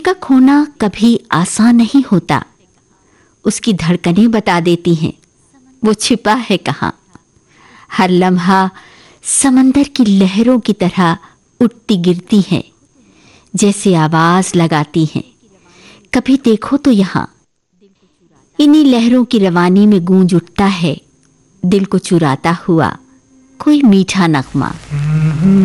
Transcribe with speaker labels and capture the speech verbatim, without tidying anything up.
Speaker 1: का खोना कभी आसान नहीं होता। उसकी धड़कनें बता देती हैं वो छिपा है कहाँ। हर लम्हा समंदर की लहरों की तरह उठती गिरती है, जैसे आवाज लगाती हैं, कभी देखो तो यहाँ। इन्हीं लहरों की रवानी में गूंज उठता है दिल को चुराता हुआ कोई मीठा नगमा।